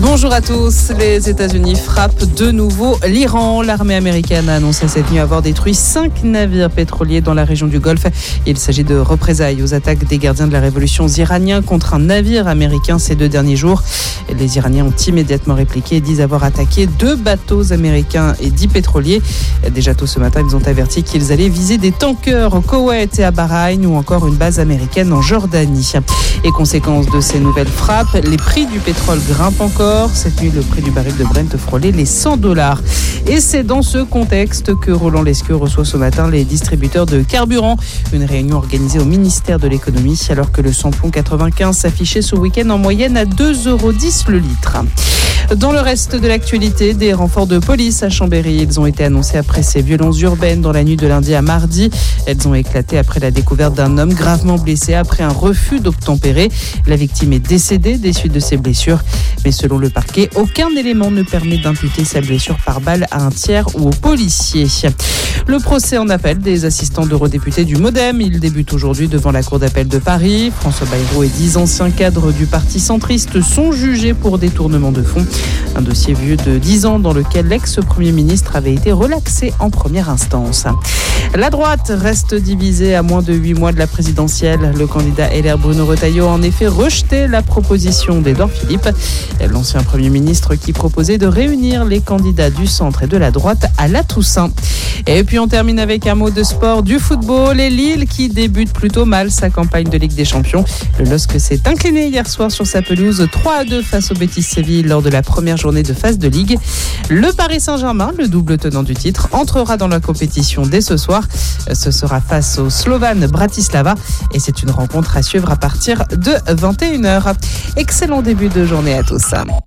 Bonjour à tous. Les États-Unis frappent de nouveau l'Iran. L'armée américaine a annoncé cette nuit avoir détruit 5 navires pétroliers dans la région du Golfe. Il s'agit de représailles aux attaques des gardiens de la révolution iraniens contre un navire américain ces 2 derniers jours. Les Iraniens ont immédiatement répliqué et disent avoir attaqué 2 bateaux américains et 10 pétroliers. Déjà tôt ce matin, ils ont averti qu'ils allaient viser des tankers au Koweït et à Bahreïn ou encore une base américaine en Jordanie. Et conséquence de ces nouvelles frappes, les prix du pétrole grimpent encore. Cette nuit, le prix du baril de Brent frôlait les $100. Et c'est dans ce contexte que Roland Lescure reçoit ce matin les distributeurs de carburant. Une réunion organisée au ministère de l'économie alors que le samplon 95 s'affichait ce week-end en moyenne à 2,10 € le litre. Dans le reste de l'actualité, des renforts de police à Chambéry. Ils ont été annoncés après ces violences urbaines dans la nuit de lundi à mardi. Elles ont éclaté après la découverte d'un homme gravement blessé après un refus d'obtempérer. La victime est décédée des suites de ses blessures. Mais selon le parquet, aucun élément ne permet d'imputer sa blessure par balle à un tiers ou au policier. Le procès en appel des assistants d'eurodéputés du MoDem. Il débute aujourd'hui devant la Cour d'appel de Paris. François Bayrou et 10 anciens cadres du parti centriste sont jugés pour détournement de fonds. Un dossier vieux de 10 ans dans lequel l'ex-premier ministre avait été relaxé en première instance. La droite reste divisée à moins de 8 mois de la présidentielle. Le candidat LR Bruno Retailleau a en effet rejeté la proposition d'Édouard Philippe, l'ancien Premier ministre qui proposait de réunir les candidats du centre et de la droite à la Toussaint. Et puis on termine avec un mot de sport, du football et Lille qui débute plutôt mal sa campagne de Ligue des Champions. Le LOSC s'est incliné hier soir sur sa pelouse 3-2 face au Betis Séville lors de la première journée de phase de Ligue. Le Paris Saint-Germain, le double tenant du titre, entrera dans la compétition dès ce soir. Ce sera face au Slovan Bratislava et c'est une rencontre à suivre à partir de 21h. Excellent début de journée à tous.